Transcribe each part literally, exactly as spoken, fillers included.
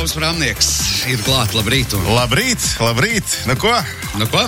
Artūrs Prāmnieks ir klāt, labrīt. Un... Labrīt, labrīt. Nu ko? Nu ko?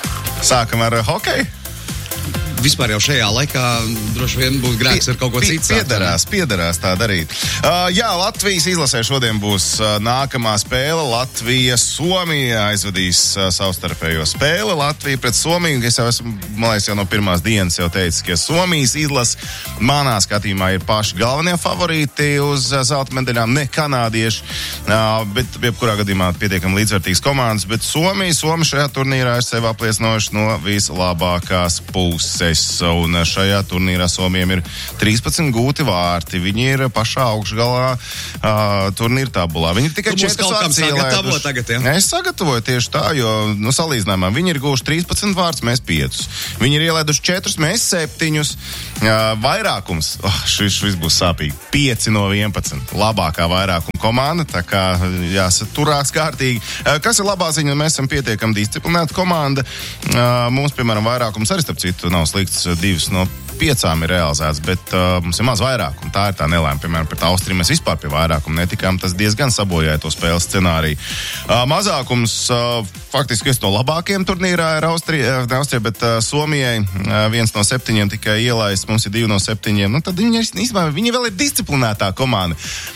Sākam ar hokeju. Vispār jau šajā laikā droši vien būtu grēks ar kaut ko citu. Piederās, piederās tā darīt. Uh, jā, Latvijas izlasē šodien būs uh, nākamā spēle. Latvija-Somija aizvadīs uh, savstarpējo spēli. Latvija pret Somiju. Es jau esmu, man liekas, jau no pirmās dienas jau teicis, ka Somijas izlase manā skatījumā ir paši galvenie favorīti uz uh, zelta medaļām, ne kanādieši. Uh, bet, jebkurā gadījumā, pietiekami līdzvērtīgas komandas. Bet Somija, Somija šajā turnīrā ir sevi apliecinojuši no vislabākās puses. Un šajā turnīrā Somijiem ir trīspadsmit gūti vārti. Viņi ir pašā augšgalā uh, turnīra tabulā. Viņi ir tikai četras vārtus ielaiduši. Ja? Es sagatavoju tieši tā, jo nu, salīdzinājumā viņi ir gūši trīspadsmit vārtus, mēs piecus. Viņi ir ielaiduši četrus, mēs septiņus. Uh, vairākums, oh, šis, šis būs sāpīgi, pieci no vienpadsmit. Labākā vairākuma komanda, tā kā jāsaturās kārtīgi. Uh, kas ir labā ziņa? Mēs esam pietiekami disciplinēta komanda. Uh, mums, piemēram, vairākums arī starp citu nav slikts, divas no piecām ir realizēts, bet uh, mums ir maz vairāk, un tā ir tā nelēma. Piemēram, pret Austriju mēs vispār pie vairākuma netikām, tas diezgan sabojāja to spēles scenāriju. Uh, mazākums, uh, faktiski viens no labākajiem turnīrā ir Austrija, ne Austrija, bet uh, Somijai uh, viens no septiņiem tikai ielaists, mums ir divi no septiņiem. Nu, tad viņi, īstenībā, viņi vēl ir disciplinētā komanda.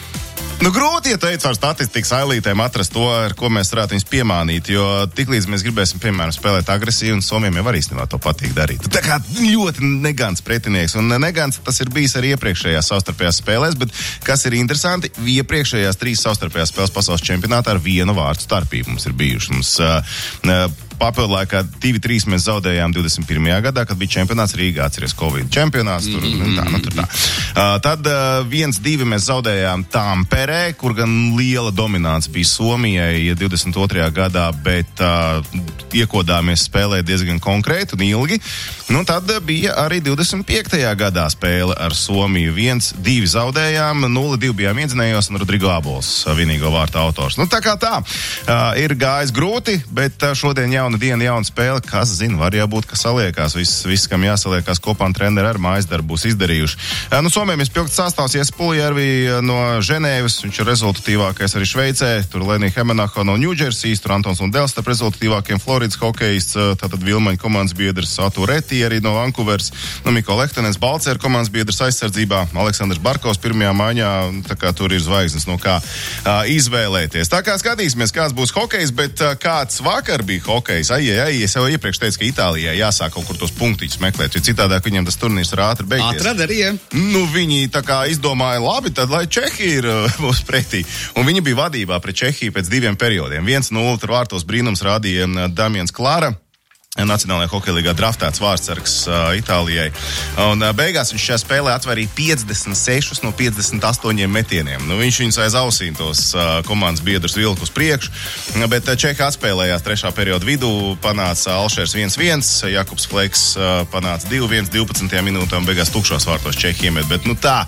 Nu, grūti, ja teicu ar statistikas ailītēm atrast to, ar ko mēs varētu viņus piemānīt, jo tiklīdz mēs gribēsim, piemēram, spēlēt agresīvi, un Somijiem jau arī īstenībā to patīk darīt. Tā kā ļoti negants pretinieks, un negants tas ir bijis arī iepriekšējās savstarpējās spēlēs, bet kas ir interesanti, iepriekšējās trīs savstarpējās spēles pasaules čempionātā ar vienu vārtu starpību mums ir bijuši. Mums, uh, Papildu laikā divi trīs mēs zaudējām divdesmit pirmajā gadā, kad bija čempionāts Rīgā, atceries Covid čempionāts, tur, mm-hmm. tā, nu, tur tā. Uh, tad uh, viens divi mēs zaudējām Tamperē, kur gan liela dominants bija Somijai divdesmit otrajā gadā, bet uh, iekodāmies spēlēt diezgan konkrēti un ilgi. Nu, tad uh, bija arī divdesmit piektajā gadā spēle ar Somiju. viens divi zaudējām, nulle divi bijām iedzinējos un Rodrigo Abols, vienīgo vārta autors. Nu, tā kā tā, uh, ir gājis grūti, bet uh, šodien jau jauna diena, jauna spēle, kas zina, var jau būt, ka saliekās. Viss, viss kam jāsaliekās kopā un treneri ar mājas darbu būs izdarījuši. Nu, Somijam ir spilgts sastāvs, Jēs Puljärvi no Ženēvas, viņš ir rezultatīvākais arī Šveicē, tur Lenija Hemenaho no Ņūdžersijas, tur Antons Lundels, starp rezultatīvākiem Floridas hokejists, tātad Vilmaņa komandas biedrs, Atu Reti arī no Vankūveras, no Miko Lehtenens, Balcer komandas biedrs aizsardzībā, Aleksandrs Barkovs pirmajā maiņā, tā kā tur ir zvaigznes, no kā uh, izvēlēties. Tā kā skatīsimies, kāds būs hokejs, bet uh, kāds vakar bija hokejs. Ai, ai, ai, es jau iepriekš teicu, ka Itālijai jāsāk kaut kur tos punktiņus meklēt, jo citādāk viņiem tas turnīrs ir ātri beigties. Atrad arī, ja? Nu, viņi tā kā izdomāja, labi, tad lai Čehija ir mums uh, pretī. Un viņi bija vadībā pret Čehiju pēc diviem periodiem. viens nulle tur vārtos brīnums rādīja uh, Damiens Klāra. Nacionālajā hokeja līgā draftēts vārdsargs uh, Itālijai. Un uh, beigās viņš šajā spēlē atvērīja piecdesmit sešus no piecdesmit astoņiem metieniem. Nu, viņš viņus aiz ausīm tos uh, komandas biedrus vilku uz priekšu, bet uh, Čehi atspēlējās trešā perioda vidū, panāca Alšērs viens viens, Jakubs Fleks uh, panāca divi viens divpadsmitajā minūtē un beigās tukšos vārtos Čehi iemet. Bet, nu tā,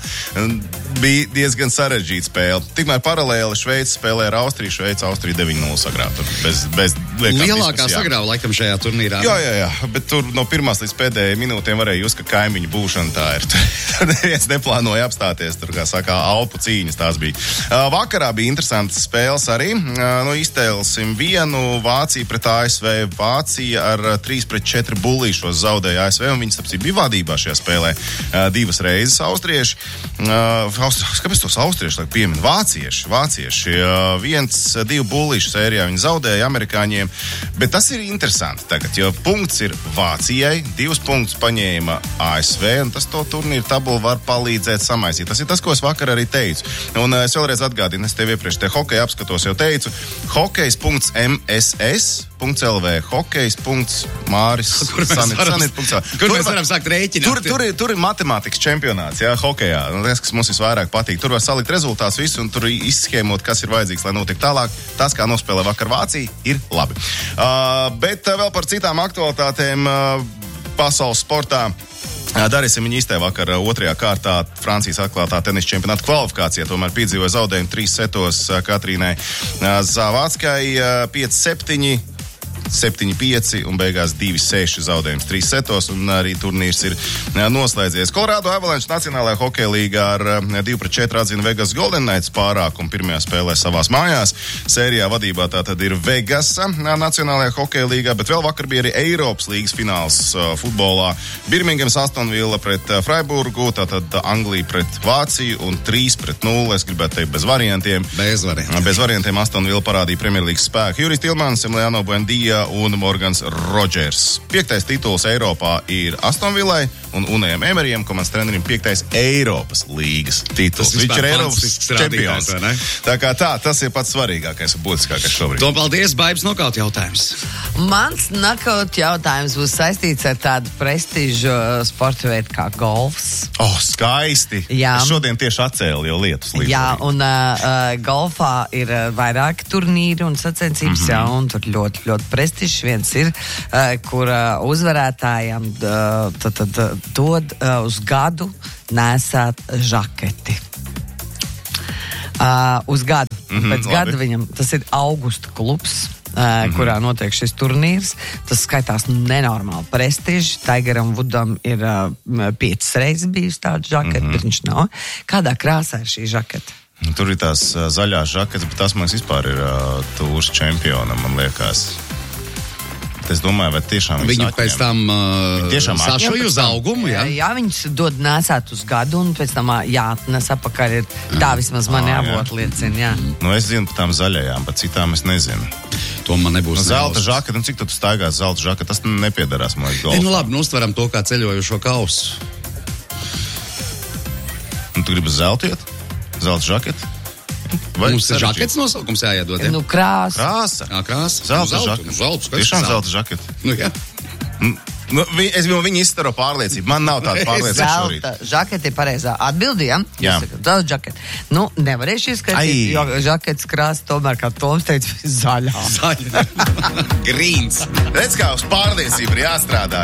bija diezgan sarežģīta spēle. Tikmēr paralēli Šveica spēlē ar Austriju, Šveica Austriju deviņi nulle sagrāva. Bez, bez lielākā sagrāva laikam šajā turnīrā. Jā, jā, jā, bet tur no pirmās līdz pēdējai minūtēm varēja just, ka kaimiņu būšana tā ir. Tur neviens neplānoja apstāties, tur, kā saka, Alpu cīņas tās bija. Uh, vakarā bija interesantas spēles arī. Uh, nu, iztēlsim vienu, Vācija pret A S V. Vācija ar trīs pret četri bullīšos zaudēja A S V, un viņi, starp citu, bija vadībā šajā spēlē uh, divas reizes austrieši. Uh, Austri... Kāpēc tos austrieši laik piemin? Vācieši, vācieši. Uh, viens, divi bullīšu sērijā viņi zaudēja amerikāņiem, bet tas ir interesanti tagad, jo punkts ir Vācijai, divus punktus paņēma A S V, un tas to turnīru tabulu var palīdzēt samaisīt. Tas ir tas, ko es vakar arī teicu. Un uh, es vēlreiz atgādinu, es tev iepriekš te hokeja apskatos jau teicu, hokejs punkts M S S punkts L V, hokejs punkts Māris Sanit, Sanit, kur mēs varam sākt rēķināt. Tur, tur, ir, tur ir matemātikas čempionāts, jā, hokejā. Tas, kas mums visvairāk patīk. Tur var salikt rezultātus visu un tur izschēmot, kas ir vajadzīgs, lai notiek tālāk. Tas, kā nospēlē vakar Vācija, ir labi. Uh, bet uh, vēl par citām aktualitātēm uh, pasaules sportā. Darīsim viņa iztē vakar otrajā kārtā Francijas atklātā tenisa čempionāta kvalifikācijā. Tomēr piedzīvoja zaudējumu trīs setos Katrīnai Zavādskai pieci septiņi. septiņi pieci un beigās divi seši zaudējums trīs setos, un arī turnīrs ir noslēdzies. Colorado Avalanche Nacionālajā hokeja līgā ar divi pret četri atzina Vegas Golden Knights pārākumu pirmajā spēlē savās mājās. Sērijā vadībā tātad ir Vegasa Nacionālajā hokeja līgā, bet vēl vakar bija arī Eiropas līgas fināls uh, futbolā. Birmingems Aston Villa pret uh, Freiburgu, tātad Anglija pret Vāciju un trīs pret nulli, es gribētu teikt bez variantiem. Bez variantiem. Bez variantiem Aston Villa parādīja Premjerlīgas spēku. Jurijs Tilmans, Emiliano Buendija un Morgans Rodžers. Piektais tituls Eiropā ir Aston Villai un Unējam Emerijam, komandas trenerim piektais Eiropas līgas tituls. Viņš ir Eiropas čempions. Tā kā tā, tas ir pats svarīgākais un būtiskākais šobrīd. To paldies, Baibs, nokaut jautājums. Mans nokaut jautājums būs saistīts ar tādu prestižu sporta veidu kā golfs. Oh, skaisti! Jā. Es šodien tieši atcēlu jau lietus līdz. Jā, un uh, golfā ir uh, vairāki turnīri un sacensības, mm-hmm. jā, un tur ļoti, ļoti prestižs viens ir, uh, kur uh, uzvarētājiem uh, tad, tad, uh, dod uh, uz gadu nesāt žaketi. Uh, uz gadu. Mm-hmm, Pēc labi. gada viņam, tas ir augusta klubs, uh, mm-hmm. kurā notiek šis turnīrs. Tas skaitās nenormāli prestiži. Tigeram Woodam ir uh, piecas reizes bijis tāda žaketa, mm-hmm. bet viņš nav. Kādā krāsā ir šī žaketa? Tur ir tās uh, zaļās žaketes, bet tas man vispār ir uh, tūrs čempionam, man liekas. Es domāju, vai tiešām viņu pēc tam uh, sašoju uz augumu, jā? Jā, viņus dod nesāt uz gadu un pēc tam jāatnes apakaļ. Ir, tā vismaz man jābūt liecina, jā. Nu, es zinu par tām zaļajām, bet citām es nezinu. To man nebūs. Nu, zelta žaketa, un cik tu staigās zelta žaketa, tas nepiedarās, man liekas, golfā. E, nu labi, nu uztveram to kā ceļojušo kausu. Un tu gribi zelta iet? Zelta žaketa? Vai mums ir žakets nosaukums jāiedod, ja? Nu, krāsa. Krāsa? Jā, krāsa. Zelta nu, žaketa. Zelta, tiešām zelta žaketa. Nu, jā. Nu, vi, es biju viņa izstaro pārliecību. Man nav tāda pārliecība šorīt. Zelta žaketa ir pareizā atbildījām. Jā. Zelta žaketa. Nu, nevarēšu izskatīt, jo žaketas krāsa tomēr, kā Toms teica, zaļā. Zaļā. Grīns. Redz, kā uz pārliecību ir jāstrādā.